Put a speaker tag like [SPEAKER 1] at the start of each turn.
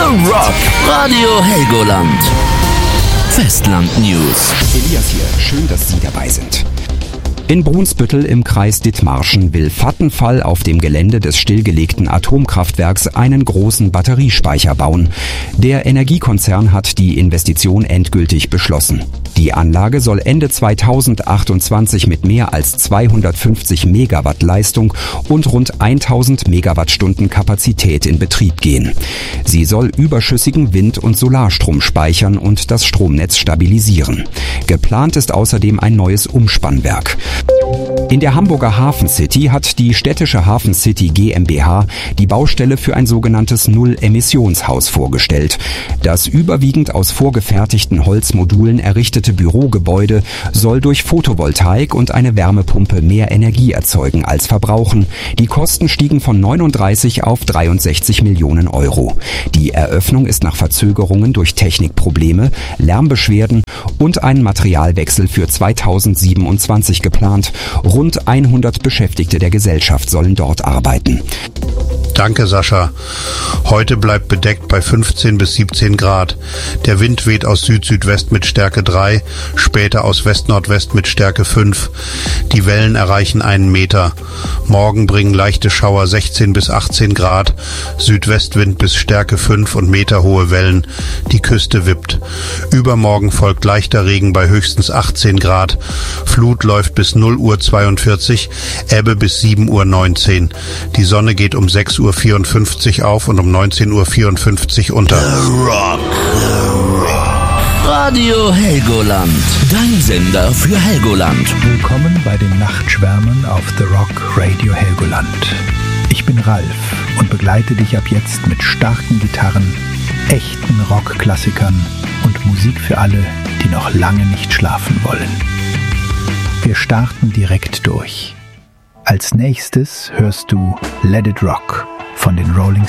[SPEAKER 1] The Rock. Radio Helgoland. Festland News.
[SPEAKER 2] Elias hier, schön, dass Sie dabei sind.
[SPEAKER 3] In Brunsbüttel im Kreis Dithmarschen will Vattenfall auf dem Gelände des stillgelegten Atomkraftwerks einen großen Batteriespeicher bauen. Der Energiekonzern hat die Investition endgültig beschlossen. Die Anlage soll Ende 2028 mit mehr als 250 Megawatt Leistung und rund 1000 Megawattstunden Kapazität in Betrieb gehen. Sie soll überschüssigen Wind- und Solarstrom speichern und das Stromnetz stabilisieren. Geplant ist außerdem ein neues Umspannwerk. In der Hamburger Hafen City hat die städtische Hafen City GmbH die Baustelle für ein sogenanntes Null-Emissionshaus vorgestellt. Das überwiegend aus vorgefertigten Holzmodulen errichtete Bürogebäude soll durch Photovoltaik und eine Wärmepumpe mehr Energie erzeugen als verbrauchen. Die Kosten stiegen von 39 auf 63 Millionen Euro. Die Eröffnung ist nach Verzögerungen durch Technikprobleme, Lärmbeschwerden und einen Materialwechsel für 2027 geplant. Rund 100 Beschäftigte der Gesellschaft sollen dort arbeiten.
[SPEAKER 4] Danke, Sascha. Heute bleibt bedeckt bei 15 bis 17 Grad. Der Wind weht aus Süd-Südwest mit Stärke 3, später aus West-Nordwest mit Stärke 5. Die Wellen erreichen 1 Meter. Morgen bringen leichte Schauer 16 bis 18 Grad, Südwestwind bis Stärke 5 und meterhohe Wellen. Die Küste wippt. Übermorgen folgt leichter Regen bei höchstens 18 Grad. Flut läuft bis 0:42 Uhr, Ebbe bis 7:19 Uhr. Die Sonne geht um 6:54 Uhr auf und um 19:54 Uhr unter.
[SPEAKER 1] The Rock. Radio Helgoland. Dein Sender für Helgoland.
[SPEAKER 5] Willkommen bei den Nachtschwärmen auf The Rock Radio Helgoland. Ich bin Ralf und begleite dich ab jetzt mit starken Gitarren, echten Rockklassikern und Musik für alle, die noch lange nicht schlafen wollen. Wir starten direkt durch. Als nächstes hörst du Let It Rock von den Rolling